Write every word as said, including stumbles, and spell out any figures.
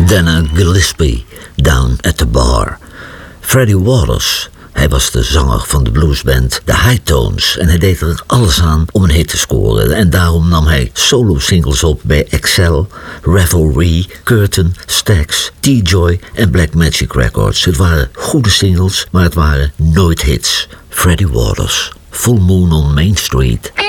Dana Gillespie, Down at the Bar. Freddie Waters, hij was de zanger van de bluesband The High-Tones en hij deed er alles aan om een hit te scoren. En daarom nam hij solo-singles op bij Excel, Revelry, Curtain, Stax, T-Joy en Black Magic Records. Het waren goede singles, maar het waren nooit hits. Freddie Waters, Full Moon on Main Street.